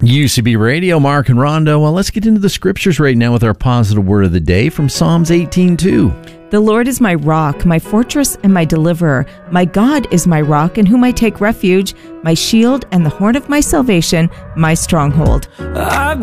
UCB Radio, Mark and Rondo. Well, let's get into the scriptures right now with our positive word of the day from Psalms 18:2. The Lord is my rock, my fortress, and my deliverer. My God is my rock, in whom I take refuge, my shield and the horn of my salvation, my stronghold.